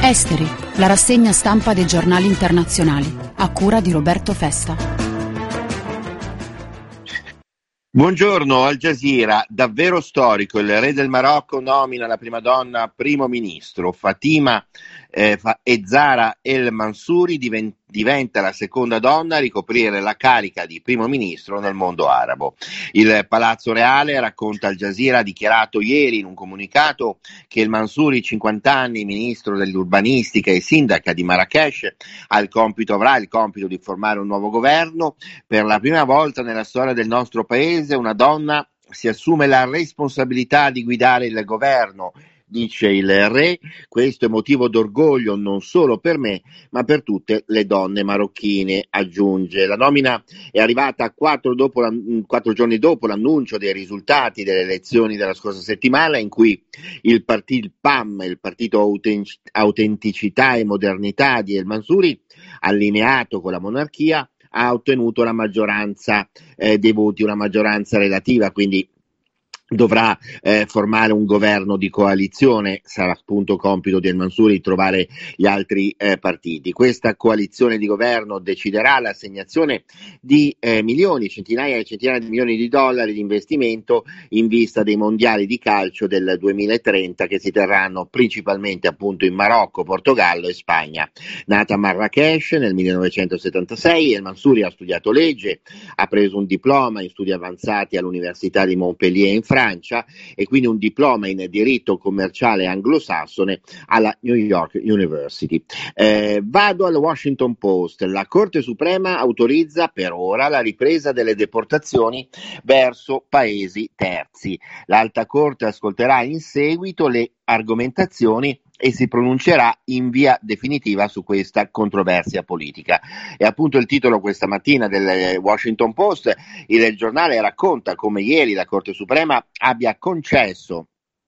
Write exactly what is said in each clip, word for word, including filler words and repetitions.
Esteri, la rassegna stampa dei giornali internazionali, a cura di Roberto Festa. Buongiorno. Al Jazeera, davvero storico, il re del Marocco nomina la prima donna primo ministro. Fatima eh, e Zahra El Mansouri diven- diventa la seconda donna a ricoprire la carica di primo ministro nel mondo arabo. Il Palazzo Reale, racconta Al Jazeera, ha dichiarato ieri in un comunicato che il Mansouri, cinquanta anni, ministro dell'urbanistica e sindaca di Marrakech, ha il compito, avrà il compito di formare un nuovo governo. Per la prima volta nella storia del nostro paese una donna si assume la responsabilità di guidare il governo, dice il re. Questo è motivo d'orgoglio non solo per me, ma per tutte le donne marocchine, aggiunge. La nomina è arrivata quattro, dopo la, quattro giorni dopo l'annuncio dei risultati delle elezioni della scorsa settimana, in cui il partito il P A M, il partito Autent- Autenticità e Modernità di El Mansouri, allineato con la monarchia, ha ottenuto la maggioranza eh, dei voti, una maggioranza relativa, quindi dovrà eh, formare un governo di coalizione. Sarà appunto compito di El Mansouri trovare gli altri eh, partiti. Questa coalizione di governo deciderà l'assegnazione di eh, milioni, centinaia e centinaia di milioni di dollari di investimento in vista dei mondiali di calcio del duemilatrenta, che si terranno principalmente appunto in Marocco, Portogallo e Spagna. Nata a Marrakech nel millenovecentosettantasei, El Mansouri ha studiato legge, ha preso un diploma in studi avanzati all'Università di Montpellier in Francia e quindi un diploma in diritto commerciale anglosassone alla New York University. Eh, vado al Washington Post. La Corte Suprema autorizza per ora la ripresa delle deportazioni verso paesi terzi. L'Alta Corte ascolterà in seguito le argomentazioni e si pronuncerà in via definitiva su questa controversia politica. E appunto il titolo questa mattina del Washington Post, il giornale racconta come ieri la Corte Suprema abbia concesso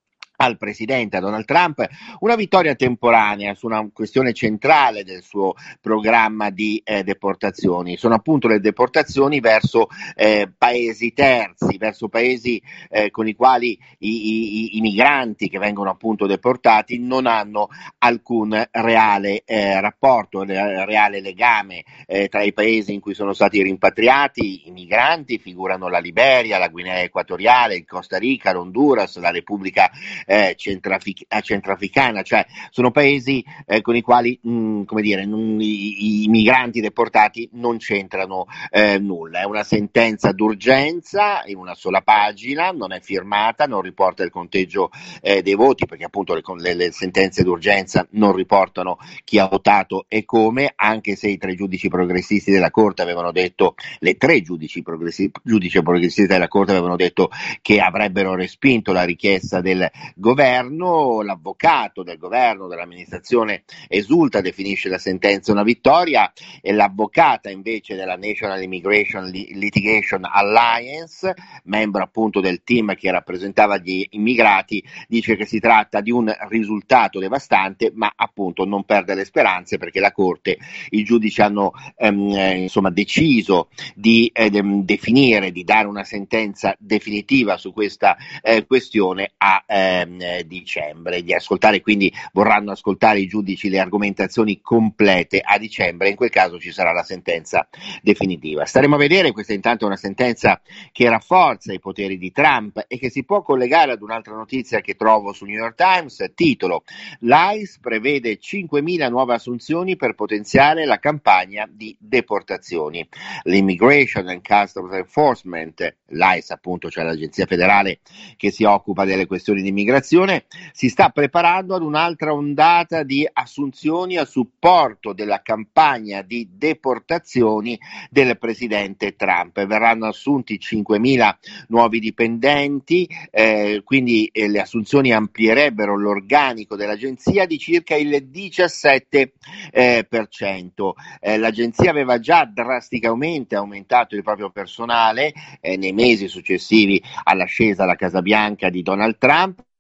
al presidente Donald Trump una vittoria temporanea su una questione centrale del suo programma di eh, deportazioni. Sono appunto le deportazioni verso eh, paesi terzi, verso paesi eh, con i quali i, i, i migranti che vengono appunto deportati non hanno alcun reale eh, rapporto, reale legame eh, tra i paesi in cui sono stati rimpatriati. I migranti figurano la Liberia, la Guinea Equatoriale, il Costa Rica, l'Honduras, la Repubblica Eh, centrafric- centrafricana, cioè sono paesi eh, con i quali mh, come dire, non, i, i migranti deportati non c'entrano eh, nulla. È una sentenza d'urgenza in una sola pagina, non è firmata, non riporta il conteggio eh, dei voti, perché appunto le, le, le sentenze d'urgenza non riportano chi ha votato e come, anche se i tre giudici progressisti della Corte avevano detto, le tre giudici, progressi, giudici progressisti della Corte avevano detto che avrebbero respinto la richiesta del governo. L'avvocato del governo, dell'amministrazione, esulta, definisce la sentenza una vittoria, e l'avvocata invece della National Immigration Litigation Alliance, membro appunto del team che rappresentava gli immigrati, dice che si tratta di un risultato devastante, ma appunto non perde le speranze, perché la Corte, i giudici hanno ehm, insomma deciso di eh, de- definire, di dare una sentenza definitiva su questa eh, questione a ehm, dicembre, di ascoltare, quindi vorranno ascoltare i giudici le argomentazioni complete a dicembre, in quel caso ci sarà la sentenza definitiva. Staremo a vedere. Questa intanto è una sentenza che rafforza i poteri di Trump e che si può collegare ad un'altra notizia che trovo sul New York Times. Titolo: l'I C E prevede cinquemila nuove assunzioni per potenziare la campagna di deportazioni. L'Immigration and Customs Enforcement, l'I C E appunto, cioè l'agenzia federale che si occupa delle questioni di immigrazione, si sta preparando ad un'altra ondata di assunzioni a supporto della campagna di deportazioni del presidente Trump. Verranno assunti cinquemila nuovi dipendenti, eh, quindi eh, le assunzioni amplierebbero l'organico dell'agenzia di circa il diciassette eh, per cento. Eh, l'agenzia aveva già drasticamente aumentato il proprio personale eh, nei mesi successivi all'ascesa alla Casa Bianca di Donald Trump.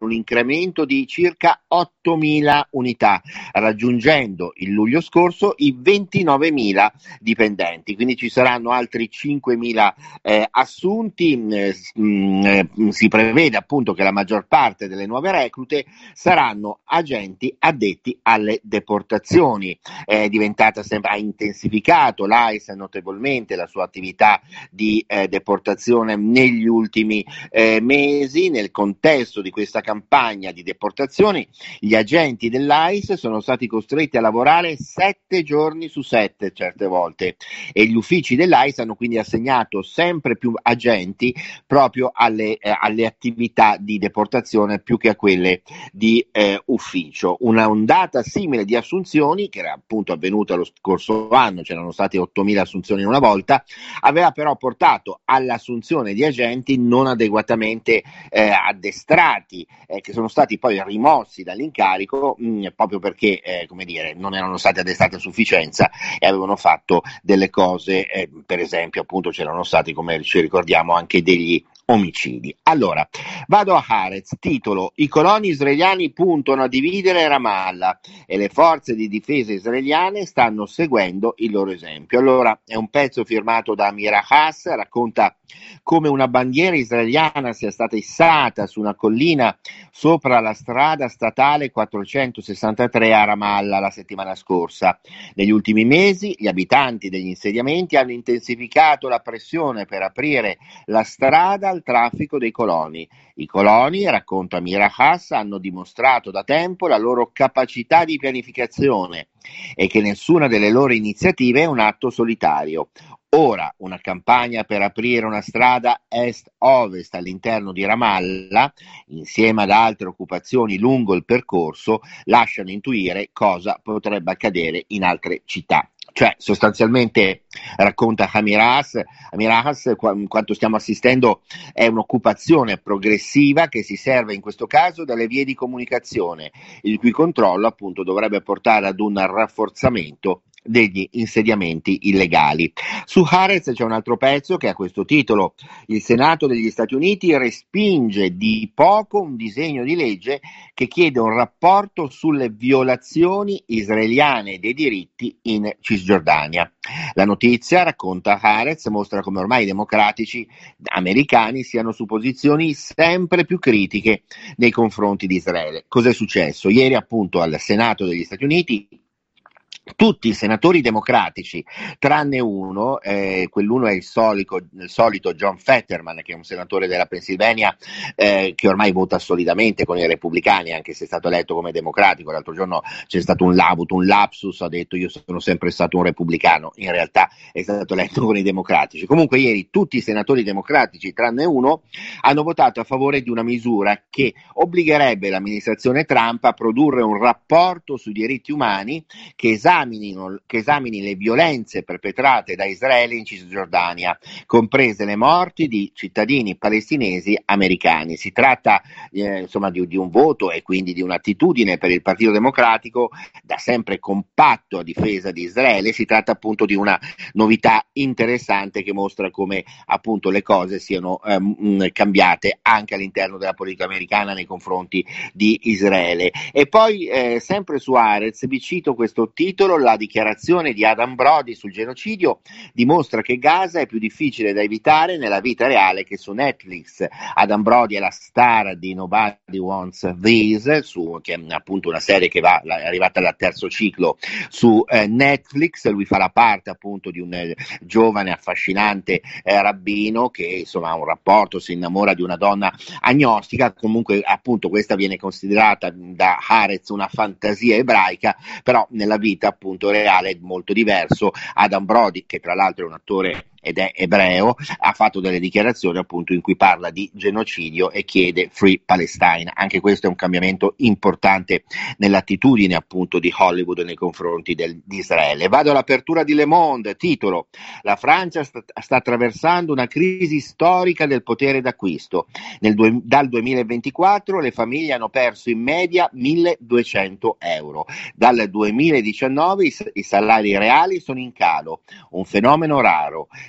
un incremento di circa ottomila unità, raggiungendo il luglio scorso i ventinovemila dipendenti, quindi ci saranno altri cinquemila eh, assunti. Eh, mh, eh, si prevede appunto che la maggior parte delle nuove reclute saranno agenti addetti alle deportazioni. È diventata sempre, ha intensificato l'A I S notevolmente la sua attività di eh, deportazione negli ultimi eh, mesi. Nel contesto di questa campagna di deportazioni, gli agenti dell'A I S sono stati costretti a lavorare sette giorni su sette certe volte, e gli uffici dell'A I S hanno quindi assegnato sempre più agenti proprio alle, eh, alle attività di deportazione più che a quelle di eh, ufficio. Una ondata simile di assunzioni, che era appunto avvenuta lo scorso anno, c'erano state ottomila assunzioni in una volta, aveva però portato all'assunzione di agenti non adeguatamente eh, addestrati, eh, che sono stati poi rimossi dall'incarico mh, proprio perché eh, come dire, non erano stati addestrati a sufficienza e avevano fatto delle cose, eh, per esempio appunto c'erano stati, come ci ricordiamo, anche degli omicidi. Allora, vado a Haaretz, titolo: i coloni israeliani puntano a dividere Ramallah e le forze di difesa israeliane stanno seguendo il loro esempio. Allora, è un pezzo firmato da Amira Haas, racconta come una bandiera israeliana sia stata issata su una collina sopra la strada statale quattrocentosessantatré a Ramallah la settimana scorsa. Negli ultimi mesi gli abitanti degli insediamenti hanno intensificato la pressione per aprire la strada al traffico dei coloni. I coloni, racconta Amira Haas, hanno dimostrato da tempo la loro capacità di pianificazione e che nessuna delle loro iniziative è un atto solitario. Ora una campagna per aprire una strada est-ovest all'interno di Ramallah, insieme ad altre occupazioni lungo il percorso, lasciano intuire cosa potrebbe accadere in altre città. Cioè, sostanzialmente, racconta Amira Haas, Amira Haas, quanto stiamo assistendo è un'occupazione progressiva che si serve in questo caso dalle vie di comunicazione, il cui controllo appunto dovrebbe portare ad un rafforzamento degli insediamenti illegali. Su Haaretz c'è un altro pezzo che ha questo titolo: il Senato degli Stati Uniti respinge di poco un disegno di legge che chiede un rapporto sulle violazioni israeliane dei diritti in Cisgiordania. La notizia, racconta Haaretz, mostra come ormai i democratici americani siano su posizioni sempre più critiche nei confronti di Israele. Cos'è successo? Ieri appunto al Senato degli Stati Uniti tutti i senatori democratici, tranne uno, eh, quell'uno è il solito, il solito John Fetterman, che è un senatore della Pennsylvania eh, che ormai vota solidamente con i repubblicani, anche se è stato eletto come democratico. L'altro giorno c'è stato un, labut, un lapsus, ha detto io sono sempre stato un repubblicano, in realtà è stato eletto con i democratici. Comunque ieri tutti i senatori democratici, tranne uno, hanno votato a favore di una misura che obbligherebbe l'amministrazione Trump a produrre un rapporto sui diritti umani che esamina che esamini le violenze perpetrate da Israele in Cisgiordania, comprese le morti di cittadini palestinesi americani. Si tratta eh, insomma di, di un voto e quindi di un'attitudine per il Partito Democratico da sempre compatto a difesa di Israele. Si tratta appunto di una novità interessante che mostra come appunto le cose siano ehm, cambiate anche all'interno della politica americana nei confronti di Israele. E poi eh, sempre su Haaretz vi cito questo titolo: la dichiarazione di Adam Brody sul genocidio dimostra che Gaza è più difficile da evitare nella vita reale che su Netflix. Adam Brody è la star di Nobody Wants This, su, che è appunto una serie che va, è arrivata al terzo ciclo su eh, Netflix. Lui fa la parte appunto di un eh, giovane affascinante eh, rabbino che insomma ha un rapporto, si innamora di una donna agnostica. Comunque appunto questa viene considerata da Haaretz una fantasia ebraica, però nella vita appunto reale è molto diverso. Adam Brody, che tra l'altro è un attore ed è ebreo, ha fatto delle dichiarazioni appunto in cui parla di genocidio e chiede Free Palestine. Anche questo è un cambiamento importante nell'attitudine appunto di Hollywood nei confronti del, di Israele. Vado all'apertura di Le Monde, titolo: la Francia sta, sta attraversando una crisi storica del potere d'acquisto. Nel due, dal duemilaventiquattro le famiglie hanno perso in media milleduecento euro. Dal duemiladiciannove i, i salari reali sono in calo, un fenomeno raro.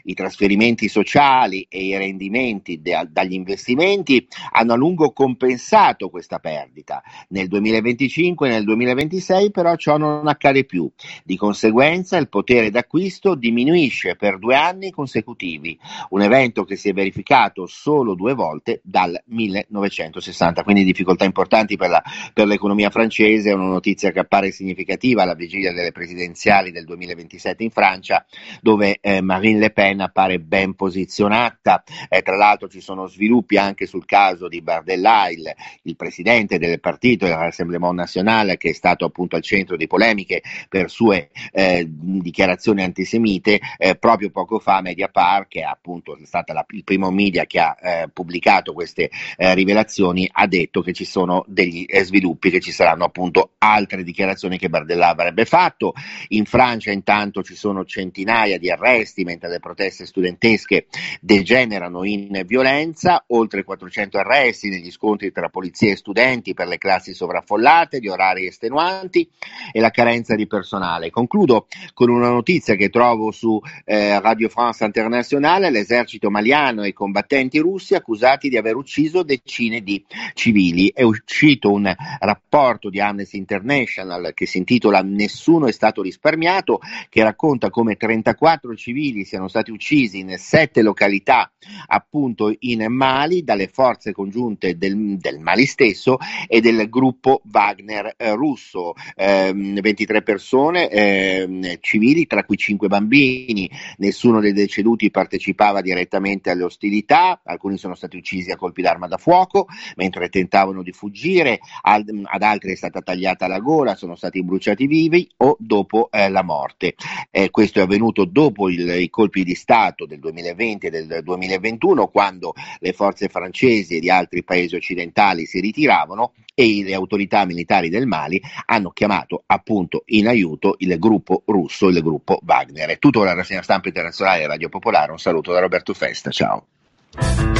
I trasferimenti sociali e i rendimenti de- dagli investimenti hanno a lungo compensato questa perdita. Nel duemilaventicinque e nel duemilaventisei però ciò non accade più. Di conseguenza il potere d'acquisto diminuisce per due anni consecutivi, un evento che si è verificato solo due volte dal millenovecentosessanta, quindi difficoltà importanti per, la, per l'economia francese. È una notizia che appare significativa alla vigilia delle presidenziali del duemilaventisette in Francia, dove eh, Marine Le Pen appare ben posizionata. Eh, tra l'altro ci sono sviluppi anche sul caso di Bardella, il, il presidente del partito, del Rassemblement National, che è stato appunto al centro di polemiche per sue eh, dichiarazioni antisemite. Eh, proprio poco fa Mediapart, che è appunto stata la, il primo media che ha eh, pubblicato queste eh, rivelazioni, ha detto che ci sono degli eh, sviluppi, che ci saranno appunto altre dichiarazioni che Bardella avrebbe fatto. In Francia intanto ci sono centinaia di arresti, mentre le proteste studentesche degenerano in violenza, oltre quattrocento arresti negli scontri tra polizia e studenti per le classi sovraffollate, gli orari estenuanti e la carenza di personale. Concludo con una notizia che trovo su eh, Radio France Internationale: l'esercito maliano e i combattenti russi accusati di aver ucciso decine di civili. È uscito un rapporto di Amnesty International che si intitola "Nessuno è stato risparmiato", che racconta come trentaquattro civili siano stati uccisi in sette località appunto in Mali dalle forze congiunte del, del Mali stesso e del gruppo Wagner eh, russo. Eh, ventitré persone eh, civili, tra cui cinque bambini. Nessuno dei deceduti partecipava direttamente alle ostilità, alcuni sono stati uccisi a colpi d'arma da fuoco mentre tentavano di fuggire, ad, ad altri è stata tagliata la gola, sono stati bruciati vivi o dopo eh, la morte. Eh, questo è avvenuto dopo il, i colpi di Stato del duemilaventi e del duemilaventuno, quando le forze francesi e di altri paesi occidentali si ritiravano e le autorità militari del Mali hanno chiamato appunto in aiuto il gruppo russo, il gruppo Wagner. È tutto la rassegna stampa internazionale Radio Popolare. Un saluto da Roberto Festa, ciao.